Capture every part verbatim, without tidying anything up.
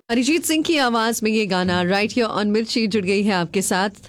अरिजीत सिंह की आवाज में ये गाना राइट हियर ऑन मिर्ची जुड़ गई है आपके साथ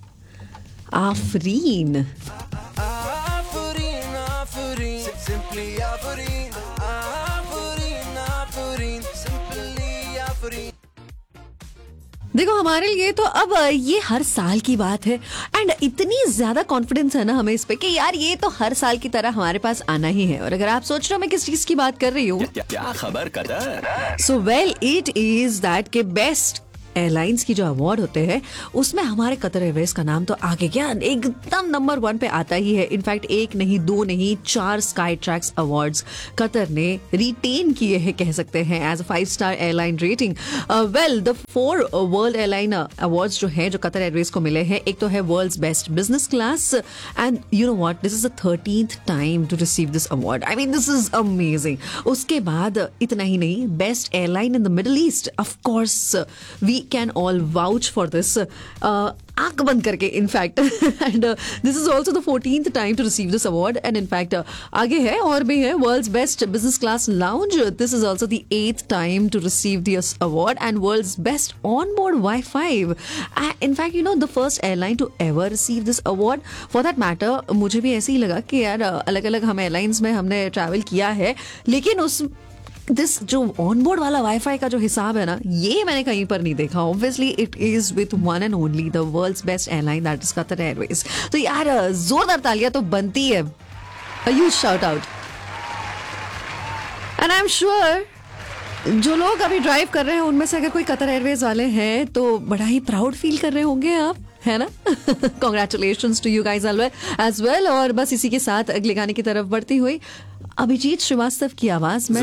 आफरीन। Afreen Afreen simply Afreen Afreen Afreen simply Afreen. देखो हमारे लिए तो अब ये हर साल की बात है एंड इतनी ज्यादा कॉन्फिडेंस है ना हमें इस पे कि यार ये तो हर साल की तरह हमारे पास आना ही है। और अगर आप सोच रहे हो मैं किस चीज की बात कर रही हूँ, क्या खबर कदर? So well it is that के बेस्ट एयरलाइंस की जो अवार्ड होते हैं उसमें हमारे कतर एयरवेज का नाम तो आगे क्या एकदम नंबर वन पे आता ही है। इनफैक्ट एक नहीं दो नहीं चार स्काई ट्रैक्स अवार्ड्स कतर ने रिटेन किए हैं कह सकते हैं as a five star airline rating. Well the four world airline awards जो है जो कतर एयरवेज को मिले हैं, एक तो है world's best business class and you know what this is the thirteenth time to receive this award. I mean this is amazing. उसके बाद इतना ही नहीं, best airline in the middle east, of course we can all vouch for this uh, आंख बंद करके in fact and this is also the fourteenth time to receive this award and in fact आगे है और भी है world's best business class lounge, this is also the eighth time to receive this award and world's best on board Y five. In fact you know the first airline to ever receive this award. For that matter मुझे भी ऐसे ही लगा कि यार अलग अलग हम airlines में हमने ट्रैवल किया है लेकिन उस दिस जो ऑनबोर्ड वाला वाईफाई का जो हिसाब है ना ये मैंने कहीं पर नहीं देखा। Obviously it is with one and only the world's best airline that is Qatar Airways. तो यार जोरदार तालियां तो बनती है, a huge shout out. And I am sure जो लोग अभी ड्राइव कर रहे हैं उनमें से अगर कोई कतर एयरवेज वाले हैं तो बड़ा ही प्राउड फील कर रहे होंगे आप, है ना? Congratulations to you guys as well. और बस इसी के साथ अगले गाने की तरफ बढ़ती हुई अभिजीत श्रीवास्तव की आवाज में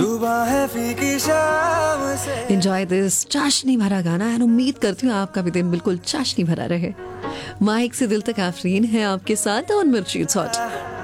एंजॉय दिस चाशनी भरा गाना एंड उम्मीद करती हूँ आपका भी दिन बिल्कुल चाशनी भरा रहे। माइक से दिल तक आफरीन है आपके साथ और मिर्ची हॉट।